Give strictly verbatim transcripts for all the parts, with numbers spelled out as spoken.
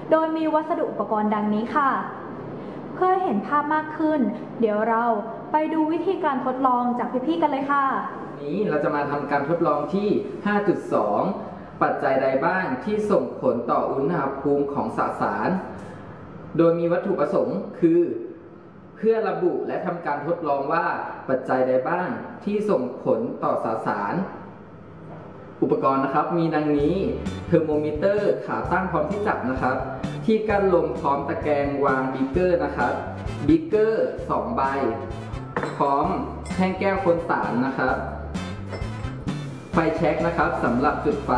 โดยมีวัสดุอุปกรณ์ดังนี้ค่ะเพื่อเห็นภาพมากขึ้นเดี๋ยวเราไปดูวิธีการทดลองจากพี่ๆกันเลยค่ะนี้เราจะมาทำการทดลองที่ ห้าจุดสอง ปัจจัยใดบ้างที่ส่งผลต่ออุณหภูมิของสสารโดยมีวัตถุประสงค์คือเพื่อระบุและทำการทดลองว่าปัจจัยใดบ้างที่ส่งผลต่อสสารอุปกรณ์นะครับมีดังนี้เทอร์โมมิเตอร์ขาตั้งพร้อมที่จับนะครับที่กั้นลมพร้อมตะแกรงวางบีเกอร์นะครับบีเกอร์สองใบพร้อมแท่งแก้วคนสารนะครับไฟแช็กนะครับสำหรับจุดไฟ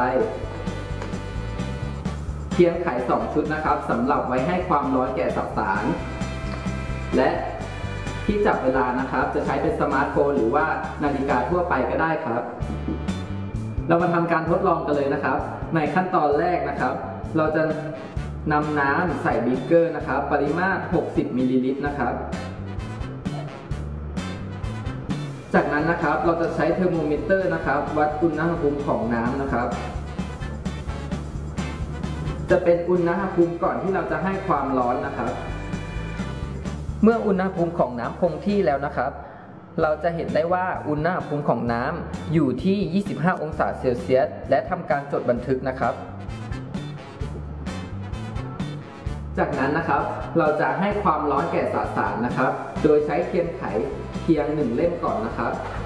เทียนไขสองชุดนะครับสำหรับไว้ให้ความร้อนแก่สสารและที่จับเวลานะครับจะใช้เป็นสมาร์ทโฟนหรือว่านาฬิกาทั่วไปก็ได้ครับเรามาทำการทดลองกันเลยนะครับในขั้นตอนแรกนะครับเราจะนำน้ำใส่บีเกอร์นะครับปริมาตรหกสิบมิลลิลิตรนะครับจากนั้นนะครับเราจะใช้เทอร์โมมิเตอร์นะครับวัดอุณหภูมิของน้ำนะครับจะเป็นอุณหภูมิก่อนที่เราจะให้ความร้อนนะครับเมื่ออุณหภูมิของน้ำคงที่แล้วนะครับเราจะเห็นได้ว่าอุณหภูมิของน้ำอยู่ที่ยี่สิบห้าองศาเซลเซียสและทำการจดบันทึกนะครับจากนั้นนะครับเราจะให้ความร้อนแก่สสารนะครับโดยใช้เทียนไขเพียงหนึ่งเล่มก่อนนะครับ